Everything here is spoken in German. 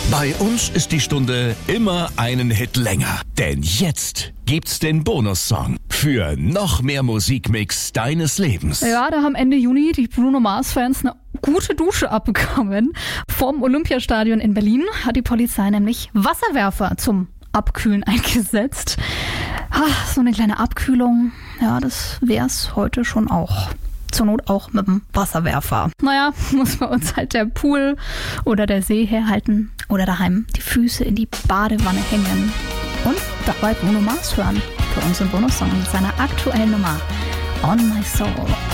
Bei uns ist die Stunde immer einen Hit länger. Denn jetzt gibt's den Bonussong für noch mehr Musikmix deines Lebens. Ja, da haben Ende Juni die Bruno Mars-Fans eine gute Dusche abbekommen. Vorm Olympiastadion in Berlin hat die Polizei nämlich Wasserwerfer zum Abkühlen eingesetzt. So eine kleine Abkühlung, ja, das wär's heute schon auch. Zur Not auch mit dem Wasserwerfer. Naja, muss bei uns halt der Pool oder der See herhalten oder daheim die Füße in die Badewanne hängen und dabei Bruno Mars hören. Für uns im Bonussong mit seiner aktuellen Nummer On My Soul.